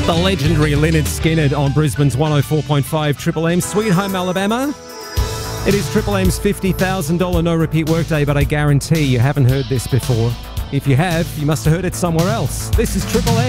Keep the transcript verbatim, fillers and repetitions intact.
The legendary Lynyrd Skynyrd on Brisbane's one oh four point five Triple M. Sweet Home Alabama. It is Triple M's fifty thousand dollars no-repeat workday, but I guarantee you haven't heard this before. If you have, you must have heard it somewhere else. This is Triple M.